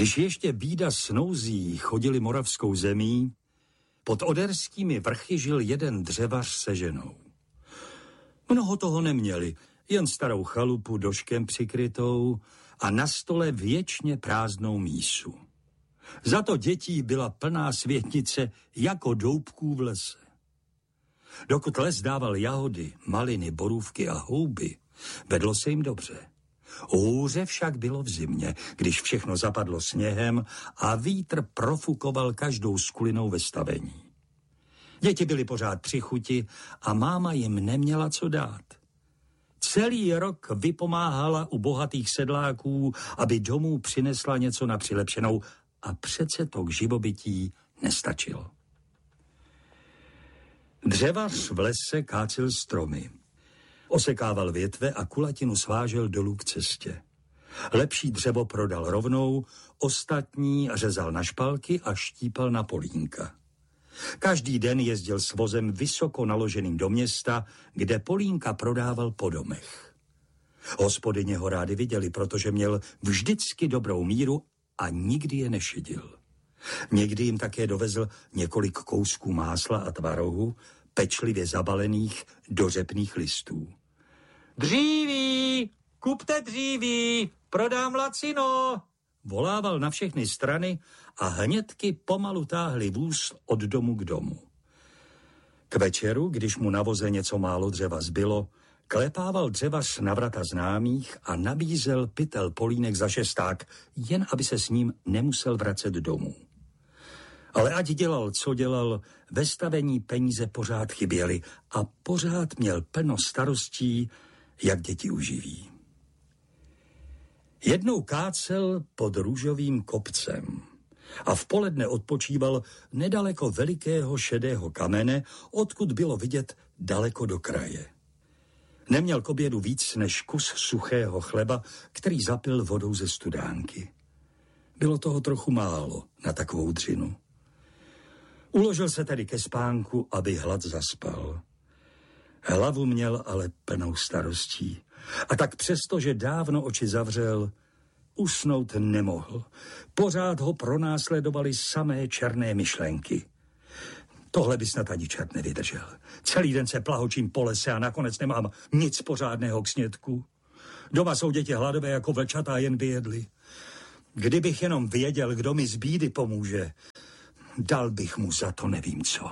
Když ještě bída s nouzí chodili moravskou zemí, pod Oderskými vrchy žil jeden dřevař se ženou. Mnoho toho neměli, jen starou chalupu doškem přikrytou a na stole věčně prázdnou mísu. Za to dětí byla plná světnice jako doubků v lese. Dokud les dával jahody, maliny, borůvky a houby, vedlo se jim dobře. Hůře však bylo v zimě, když všechno zapadlo sněhem a vítr profukoval každou skulinou ve stavení. Děti byly pořád při chuti a máma jim neměla co dát. Celý rok vypomáhala u bohatých sedláků, aby domů přinesla něco na přilepšenou, a přece to k živobytí nestačilo. Dřevař v lese kácel stromy. Osekával větve a kulatinu svážel dolů k cestě. Lepší dřevo prodal rovnou, ostatní řezal na špalky a štípal na polínka. Každý den jezdil s vozem vysoko naloženým do města, kde polínka prodával po domech. Hospodyně ho rádi viděli, protože měl vždycky dobrou míru a nikdy je nešidil. Někdy jim také dovezl několik kousků másla a tvarohu, pečlivě zabalených do řepných listů. Dříví, kupte dříví, prodám lacino, volával na všechny strany a hnědky pomalu táhli vůz od domu k domu. K večeru, když mu na voze něco málo dřeva zbylo, klepával dřevař na vrata známých a nabízel pytel polínek za šesták, jen aby se s ním nemusel vracet domů. Ale ať dělal, co dělal, ve stavení peníze pořád chyběly a pořád měl plno starostí, jak děti uživí. Jednou kácel pod růžovým kopcem a v poledne odpočíval nedaleko velikého šedého kamene, odkud bylo vidět daleko do kraje. Neměl k obědu víc než kus suchého chleba, který zapil vodou ze studánky. Bylo toho trochu málo na takovou dřinu. Uložil se tedy ke spánku, aby hlad zaspal. Hlavu měl ale plnou starostí. A tak přesto, že dávno oči zavřel, usnout nemohl. Pořád ho pronásledovaly samé černé myšlenky. Tohle by snad ani čert nevydržel. Celý den se plahočím po lese a nakonec nemám nic pořádného k snědku. Doma jsou děti hladové jako vlčata, jen by jedli. Kdybych jenom věděl, kdo mi z bídy pomůže, dal bych mu za to nevím co.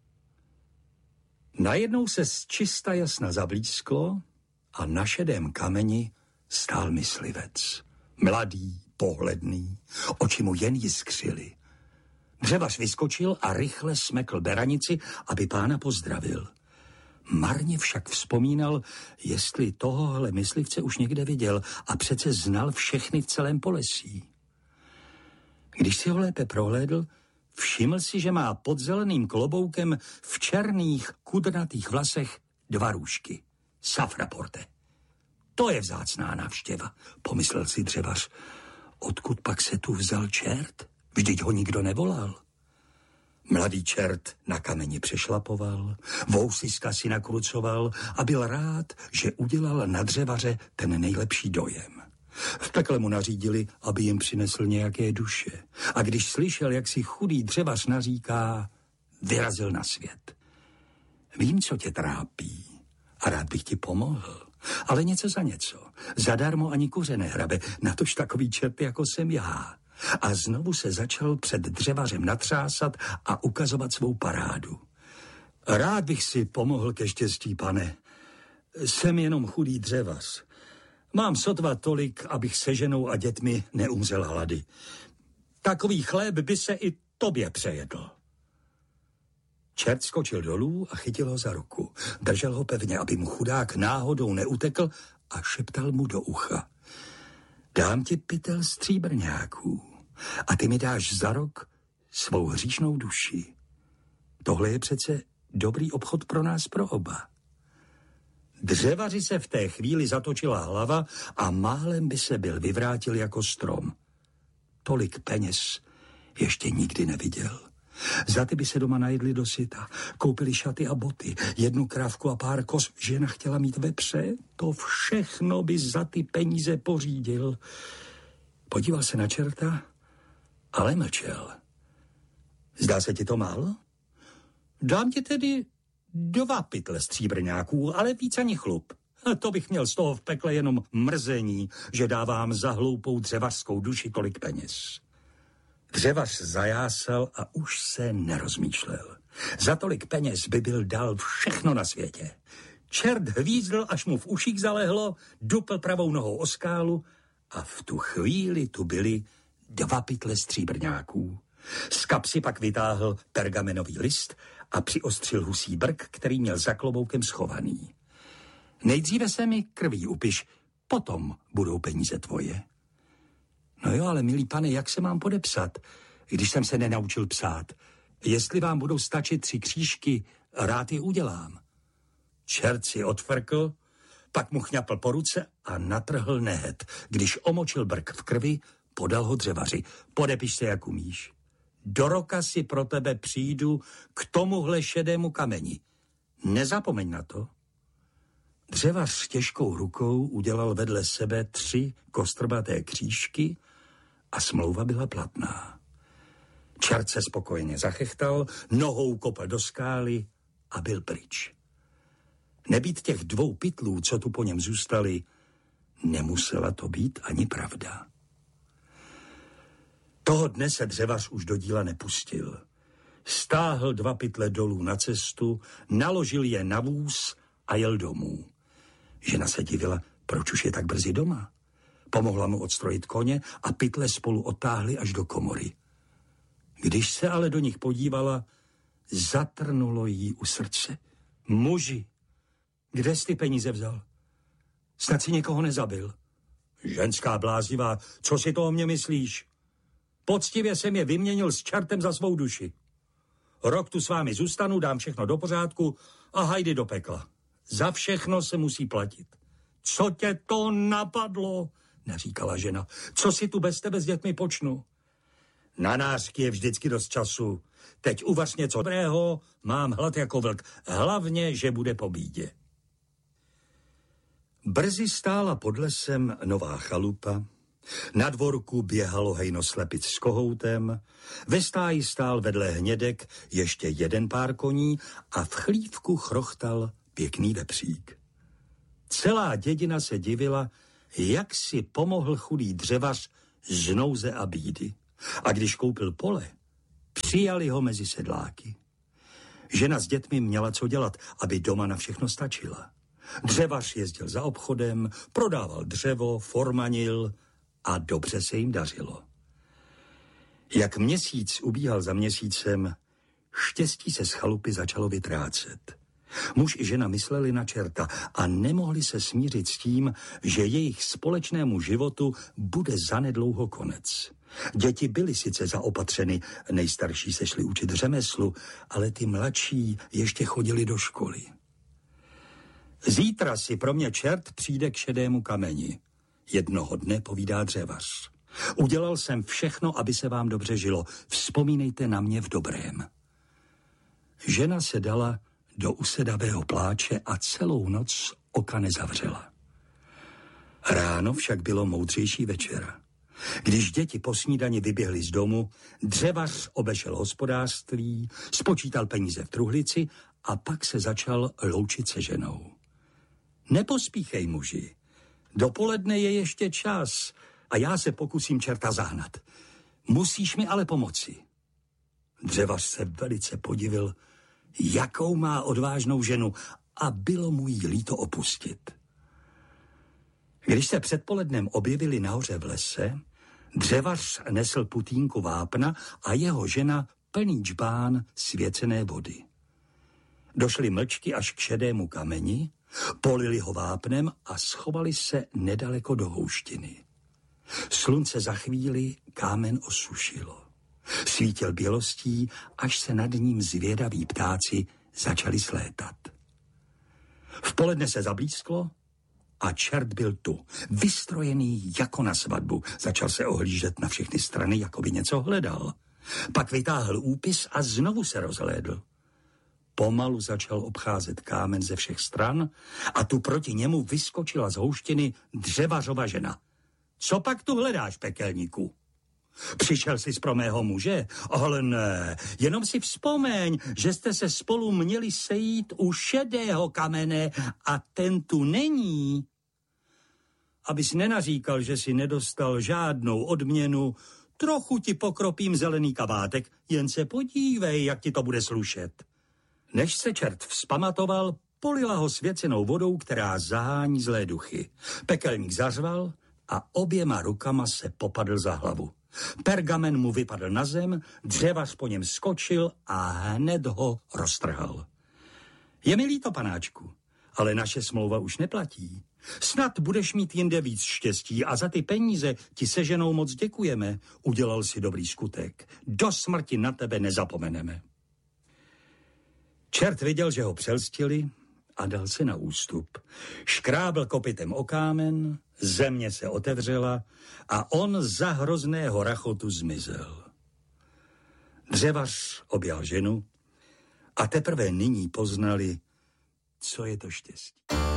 Najednou se z čista jasna zablísklo a na šedém kameni stál myslivec. Mladý, pohledný, oči mu jen jiskřily. Dřevař vyskočil a rychle smekl beranici, aby pána pozdravil. Marně však vzpomínal, jestli tohohle myslivce už někde viděl a přece znal všechny v celém Polesí. Když si ho lépe prohlédl, všiml si, že má pod zeleným kloboukem v černých kudrnatých vlasech 2 růžky. Safraporte. To je vzácná návštěva, pomyslel si dřevař. Odkud pak se tu vzal čert? Vždyť ho nikdo nevolal. Mladý čert na kameni přešlapoval, vousiska si nakrucoval a byl rád, že udělal na dřevaře ten nejlepší dojem. V pekle mu nařídili, aby jim přinesl nějaké duše. A když slyšel, jak si chudý dřevař naříká, vyrazil na svět. Vím, co tě trápí a rád bych ti pomohl, ale něco za něco. Zadarmo ani kuře nehrabe, natož takový čert, jako jsem já. A znovu se začal před dřevařem natřásat a ukazovat svou parádu. Rád bych si pomohl ke štěstí, pane. Jsem jenom chudý dřevař. Mám sotva tolik, abych se ženou a dětmi neumřel hlady. Takový chléb by se i tobě přejedl. Čert skočil dolů a chytil ho za ruku. Držel ho pevně, aby mu chudák náhodou neutekl a šeptal mu do ucha. Dám ti pytel stříbrňáků a ty mi dáš za rok svou hříšnou duši. Tohle je přece dobrý obchod pro nás, pro oba. Dřevaři se v té chvíli zatočila hlava a málem by se byl vyvrátil jako strom. Tolik peněz ještě nikdy neviděl. Za ty by se doma najedli do syta, koupili šaty a boty, 1 krávku a pár koz. Žena chtěla mít vepře, to všechno by za ty peníze pořídil. Podíval se na čerta Ale mlčel. Zdá se ti to málo? Dám ti tedy 2 pytle stříbrňáků, ale víc ani chlup. To bych měl z toho v pekle jenom mrzení, že dávám za hloupou dřevařskou duši tolik peněz. Dřevař zajásal a už se nerozmýšlel. Za tolik peněz by byl dal všechno na světě. Čert hvízdl, až mu v uších zalehlo, dupl pravou nohou o skálu a v tu chvíli tu byly 2 pytle stříbrňáků. Z kapsy pak vytáhl pergamenový list a přiostřil husí brk, který měl za kloboukem schovaný. Nejdříve se mi krví upiš, potom budou peníze tvoje. No jo, ale milý pane, jak se mám podepsat, když jsem se nenaučil psát? Jestli vám budou stačit 3 křížky, rád je udělám. Čert si odfrkl, pak mu chňapl po ruce a natrhl nehet. Když omočil brk v krvi, podal ho dřevaři. Podepiš se, jak umíš. Do roka si pro tebe přijdu k tomuhle šedému kameni. Nezapomeň na to. Dřevař těžkou rukou udělal vedle sebe 3 kostrbaté křížky a smlouva byla platná. Čert se spokojeně zachechtal, nohou kopl do skály a byl pryč. Nebýt těch 2 pytlů, co tu po něm zůstali, nemusela to být ani pravda. Toho dne se dřevař už do díla nepustil. Stáhl 2 pytle dolů na cestu, naložil je na vůz a jel domů. Žena se divila, proč už je tak brzy doma. Pomohla mu odstrojit koně a pytle spolu otáhli až do komory. Když se ale do nich podívala, zatrnulo jí u srdce. Muži, kde jsi ty peníze vzal? Snad si někoho nezabil? Ženská bláznivá, co si to o mě myslíš? Poctivě jsem je vyměnil s čertem za svou duši. Rok tu s vámi zůstanu, dám všechno do pořádku a hajdy do pekla. Za všechno se musí platit. Co tě to napadlo? Neříkala žena. Co si tu bez tebe s dětmi počnu? Na nářky je vždycky dost času. Teď uvař něco dobrého, mám hlad jako vlk. Hlavně, že bude po bídě. Brzy stála pod lesem nová chalupa. Na dvorku běhalo hejno slepic s kohoutem, ve stáji stál vedle hnědek ještě 1 pár koní a v chlívku chrochtal pěkný vepřík. Celá dědina se divila, jak si pomohl chudý dřevař z nouze a bídy. A když koupil pole, přijali ho mezi sedláky. Žena s dětmi měla co dělat, aby doma na všechno stačila. Dřevař jezdil za obchodem, prodával dřevo, formanil a dobře se jim dařilo. Jak měsíc ubíhal za měsícem, štěstí se z chalupy začalo vytrácet. Muž i žena mysleli na čerta a nemohli se smířit s tím, že jejich společnému životu bude zanedlouho konec. Děti byly sice zaopatřeny, nejstarší se šli učit řemeslu, ale ty mladší ještě chodili do školy. Zítra si pro mě čert přijde k šedému kameni. Jednoho dne povídá dřevař. Udělal jsem všechno, aby se vám dobře žilo. Vzpomínejte na mě v dobrém. Žena se dala do usedavého pláče a celou noc oka nezavřela. Ráno však bylo moudřejší večera. Když děti po snídani vyběhly z domu, dřevař obešel hospodářství, spočítal peníze v truhlici a pak se začal loučit se ženou. Nepospíchej, muži. Dopoledne je ještě čas a já se pokusím čerta zahnat. Musíš mi ale pomoci. Dřevař se velice podivil, jakou má odvážnou ženu, a bylo mu jí líto opustit. Když se předpolednem objevili nahoře v lese, dřevař nesl putínku vápna a jeho žena plný džbán svěcené vody. Došli mlčky až k šedému kameni, polili ho vápnem a schovali se nedaleko do houštiny. Slunce za chvíli kámen osušilo. Svítil bělostí, až se nad ním zvědaví ptáci začali slétat. V poledne se zablísklo a čert byl tu, vystrojený jako na svatbu. Začal se ohlížet na všechny strany, jako by něco hledal. Pak vytáhl úpis a znovu se rozhlédl. Pomalu začal obcházet kámen ze všech stran a tu proti němu vyskočila z houštiny dřevařova žena. Co pak tu hledáš, pekelníku? Přišel jsi pro mého muže? Ale ne, jenom si vzpomeň, že jste se spolu měli sejít u šedého kamene a ten tu není. Abys nenaříkal, že si nedostal žádnou odměnu, trochu ti pokropím zelený kabátek, jen se podívej, jak ti to bude slušet. Než se čert vzpamatoval, polila ho svěcenou vodou, která zahání zlé duchy. Pekelník zařval a oběma rukama se popadl za hlavu. Pergamen mu vypadl na zem, dřevař po něm skočil a hned ho roztrhal. Je mi líto, panáčku, ale naše smlouva už neplatí. Snad budeš mít jinde víc štěstí a za ty peníze ti se ženou moc děkujeme. Udělal si dobrý skutek. Do smrti na tebe nezapomeneme. Čert viděl, že ho přelstili a dal se na ústup. Škrábl kopytem o kámen, země se otevřela a on za hrozného rachotu zmizel. Dřevař objal ženu a teprve nyní poznali, co je to štěstí.